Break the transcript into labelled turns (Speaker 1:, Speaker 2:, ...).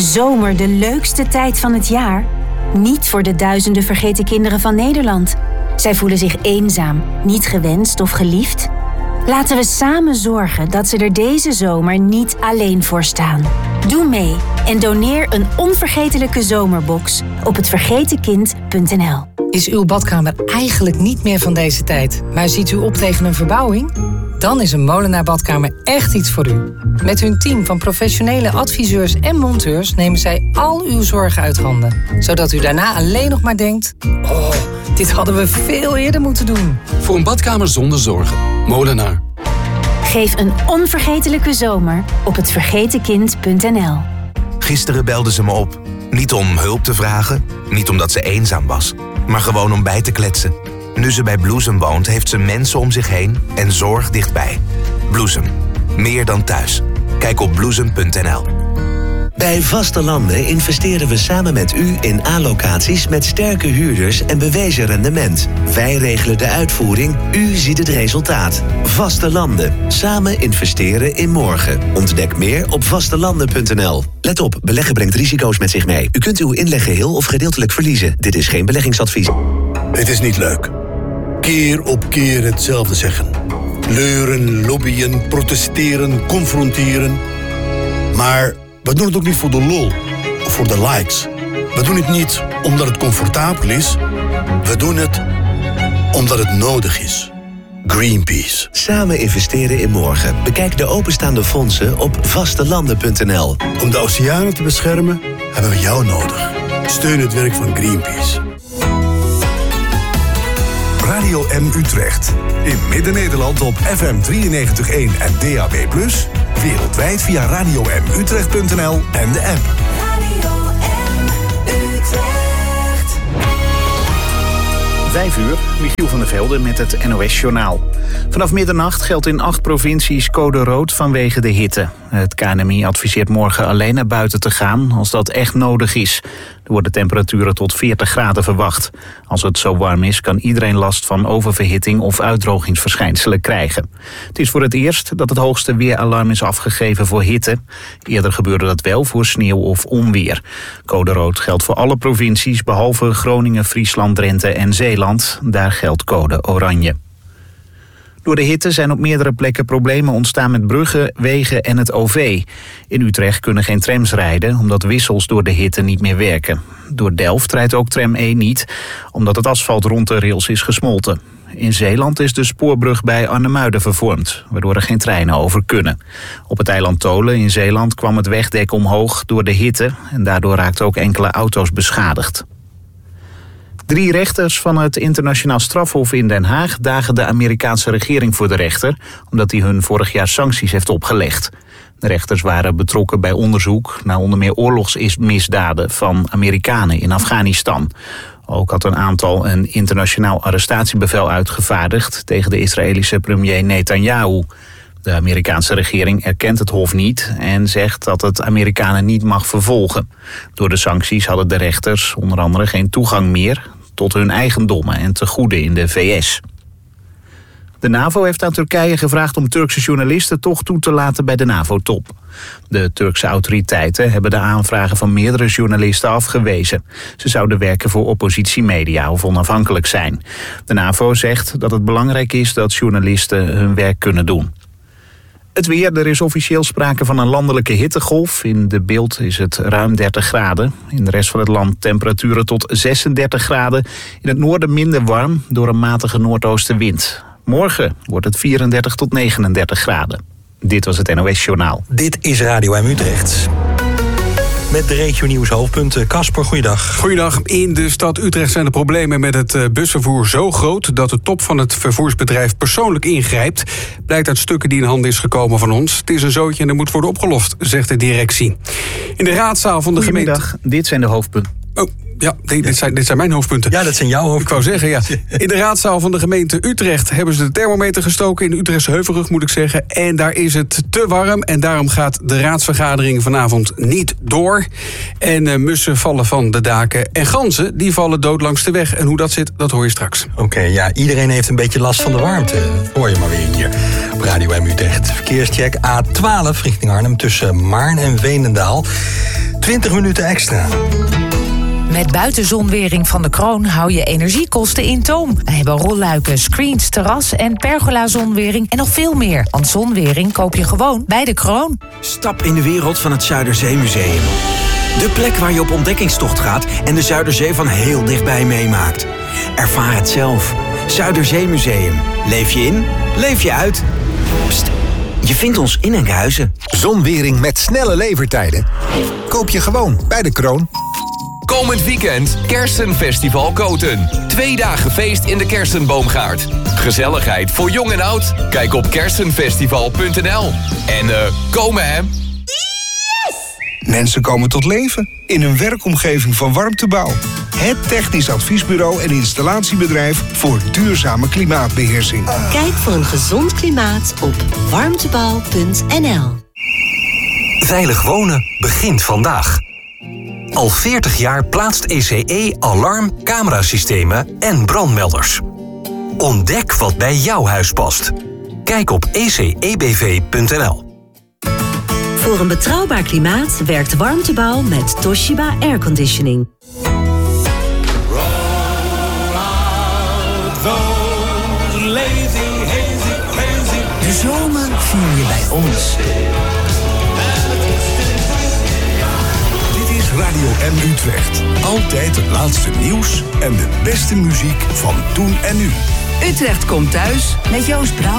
Speaker 1: Zomer, de leukste tijd van het jaar? Niet voor de duizenden vergeten kinderen van Nederland. Zij voelen zich eenzaam, niet gewenst of geliefd. Laten we samen zorgen dat ze er deze zomer niet alleen voor staan. Doe mee en doneer een onvergetelijke zomerbox op hetvergetenkind.nl.
Speaker 2: Is uw badkamer eigenlijk niet meer van deze tijd, maar ziet u op tegen een verbouwing? Dan is een Molenaar Badkamer echt iets voor u. Met hun team van professionele adviseurs en monteurs nemen zij al uw zorgen uit handen. Zodat u daarna alleen nog maar denkt: oh, dit hadden we veel eerder moeten doen.
Speaker 3: Voor een badkamer zonder zorgen. Molenaar.
Speaker 1: Geef een onvergetelijke zomer op hetvergetenkind.nl.
Speaker 4: Gisteren belde ze me op. Niet om hulp te vragen, niet omdat ze eenzaam was, maar gewoon om bij te kletsen. Nu ze bij Bloesem woont, heeft ze mensen om zich heen en zorg dichtbij. Bloesem. Meer dan thuis. Kijk op bloesem.nl.
Speaker 5: Bij Vaste Landen investeren we samen met u in A-locaties met sterke huurders en bewezen rendement. Wij regelen de uitvoering, u ziet het resultaat. Vaste Landen. Samen investeren in morgen. Ontdek meer op vastelanden.nl. Let op, beleggen brengt risico's met zich mee. U kunt uw inleg geheel of gedeeltelijk verliezen. Dit is geen beleggingsadvies.
Speaker 6: Het is niet leuk. Keer op keer hetzelfde zeggen. Leuren, lobbyen, protesteren, confronteren. Maar we doen het ook niet voor de lol of voor de likes. We doen het niet omdat het comfortabel is. We doen het omdat het nodig is. Greenpeace.
Speaker 5: Samen investeren in morgen. Bekijk de openstaande fondsen op vastelanden.nl.
Speaker 6: Om de oceanen te beschermen hebben we jou nodig. Steun het werk van Greenpeace.
Speaker 7: Radio M Utrecht. In Midden-Nederland op FM 93.1 en DAB+. Wereldwijd via radiomutrecht.nl en de app.
Speaker 8: Radio M Utrecht.
Speaker 9: 5 uur, Michiel van der Velde met het NOS-journaal. Vanaf middernacht geldt in 8 provincies code rood vanwege de hitte. Het KNMI adviseert morgen alleen naar buiten te gaan als dat echt nodig is. Er worden temperaturen tot 40 graden verwacht. Als het zo warm is, kan iedereen last van oververhitting of uitdrogingsverschijnselen krijgen. Het is voor het eerst dat het hoogste weeralarm is afgegeven voor hitte. Eerder gebeurde dat wel voor sneeuw of onweer. Code rood geldt voor alle provincies behalve Groningen, Friesland, Drenthe en Zeeland. Daar geldt code oranje. Door de hitte zijn op meerdere plekken problemen ontstaan met bruggen, wegen en het OV. In Utrecht kunnen geen trams rijden omdat wissels door de hitte niet meer werken. Door Delft rijdt ook tram 1 niet, omdat het asfalt rond de rails is gesmolten. In Zeeland is de spoorbrug bij Arnhemuiden vervormd, waardoor er geen treinen over kunnen. Op het eiland Tholen in Zeeland kwam het wegdek omhoog door de hitte en daardoor raakten ook enkele auto's beschadigd. 3 rechters van het Internationaal Strafhof in Den Haag dagen de Amerikaanse regering voor de rechter, omdat hij hun vorig jaar sancties heeft opgelegd. De rechters waren betrokken bij onderzoek naar onder meer oorlogsmisdaden van Amerikanen in Afghanistan. Ook had een aantal een internationaal arrestatiebevel uitgevaardigd tegen de Israëlische premier Netanyahu. De Amerikaanse regering erkent het hof niet en zegt dat het Amerikanen niet mag vervolgen. Door de sancties hadden de rechters onder andere geen toegang meer tot hun eigendommen en tegoeden in de VS. De NAVO heeft aan Turkije gevraagd om Turkse journalisten toch toe te laten bij de NAVO-top. De Turkse autoriteiten hebben de aanvragen van meerdere journalisten afgewezen. Ze zouden werken voor oppositiemedia of onafhankelijk zijn. De NAVO zegt dat het belangrijk is dat journalisten hun werk kunnen doen. Het weer, er is officieel sprake van een landelijke hittegolf. In de beeld is het ruim 30 graden. In de rest van het land temperaturen tot 36 graden. In het noorden minder warm door een matige noordoostenwind. Morgen wordt het 34 tot 39 graden. Dit was het NOS-journaal.
Speaker 10: Dit is Radio M Utrecht. Met de regio-nieuws hoofdpunten. Casper, goeiedag.
Speaker 11: Goeiedag. In de stad Utrecht zijn de problemen met het busvervoer zo groot dat de top van het vervoersbedrijf persoonlijk ingrijpt. Blijkt uit stukken die in handen is gekomen van ons. Het is een zootje en er moet worden opgelost, zegt de directie. In de raadzaal van de gemeente...
Speaker 9: Goedemiddag, dit zijn de hoofdpunten.
Speaker 11: Oh. Ja, dit zijn mijn hoofdpunten.
Speaker 10: Ja, dat zijn jouw hoofdpunten.
Speaker 11: Ik wou zeggen, ja. In de raadzaal van de gemeente Utrecht hebben ze de thermometer gestoken. In Utrechtse Heuvelrug, moet ik zeggen. En daar is het te warm. En daarom gaat de raadsvergadering vanavond niet door. En mussen vallen van de daken. En ganzen, die vallen dood langs de weg. En hoe dat zit, dat hoor je straks.
Speaker 10: Oké, ja, iedereen heeft een beetje last van de warmte. Dat hoor je maar weer hier op Radio M Utrecht. Verkeerscheck A12 richting Arnhem tussen Maarn en Veenendaal. 20 minuten extra.
Speaker 12: Met buitenzonwering van de Kroon hou je energiekosten in toom. We hebben rolluiken, screens, terras en pergola-zonwering en nog veel meer. Want zonwering koop je gewoon bij de Kroon.
Speaker 13: Stap in de wereld van het Zuiderzeemuseum. De plek waar je op ontdekkingstocht gaat en de Zuiderzee van heel dichtbij meemaakt. Ervaar het zelf. Zuiderzeemuseum. Leef je in, leef je uit. Pst, je vindt ons in Enkhuizen.
Speaker 14: Zonwering met snelle levertijden. Koop je gewoon bij de Kroon.
Speaker 15: Komend weekend Kersenfestival Koten. 2 dagen feest in de Kersenboomgaard. Gezelligheid voor jong en oud? Kijk op kersenfestival.nl. En komen hè?
Speaker 16: Mensen komen tot leven in een werkomgeving van Warmtebouw. Het technisch adviesbureau en installatiebedrijf voor duurzame klimaatbeheersing.
Speaker 17: Kijk voor een gezond klimaat op warmtebouw.nl.
Speaker 18: Veilig wonen begint vandaag. Al 40 jaar plaatst ECE alarm, camerasystemen en brandmelders. Ontdek wat bij jouw huis past. Kijk op ecebv.nl.
Speaker 17: Voor een betrouwbaar klimaat werkt Warmtebouw met Toshiba Airconditioning.
Speaker 19: De zomer vier je bij ons.
Speaker 7: Dit is Radio M Utrecht. Altijd het laatste nieuws en de beste muziek van toen en nu.
Speaker 19: Utrecht komt thuis met Joost Brouwer.